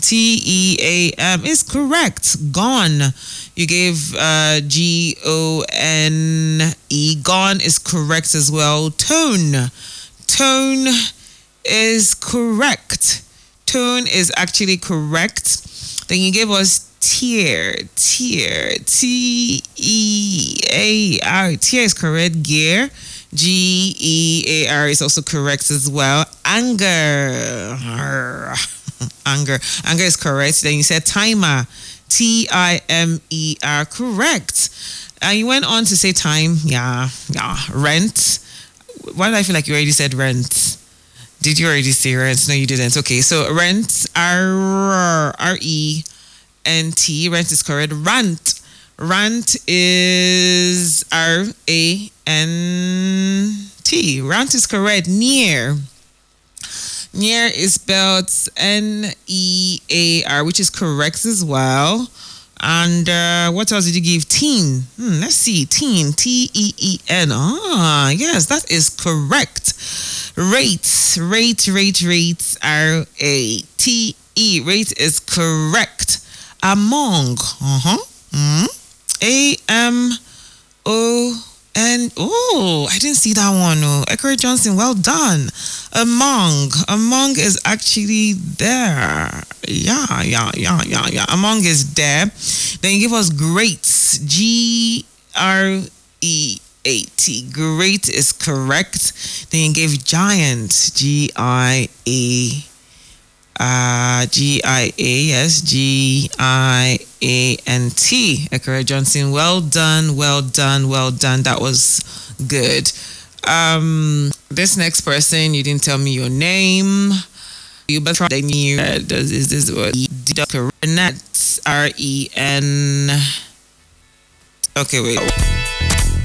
Team is correct. Gone. You gave Gone. Gone is correct as well. Tone. Tone is correct. Tone is actually correct. Then you gave us tear. Tear. Tear. Tear is correct. Gear. Gear is also correct as well. Anger. Anger. Anger is correct. Then you said timer. Timer. Correct. And you went on to say time. Yeah. Rent. Why did I feel like you already said rent? Did you already say rent? No, you didn't. Okay, so rent. R-E-N-T. Rent is correct. Rant. Rant is R-A-N-T. Rant is correct. Near. Near is spelled N-E-A-R, which is correct as well. And what else did you give? Teen. Let's see. Teen. T-E-E-N. Yes, that is correct. Rate. Rate. R-A-T-E. Rate is correct. Among. A-M-O-N. Oh, I didn't see that one. Oh, Ekere Johnson, well done. Among is actually there. Yeah. Among is there. Then you give us greats. G-R-E-A-T. Great is correct. Then you gave giant. G-I-A. G-I-A. Yes, G-I-A-N-T. Ekere Johnson, well done. That was good. This next person, you didn't tell me your name. You better try you. Is this what? Renat. R-E-N. Okay, wait.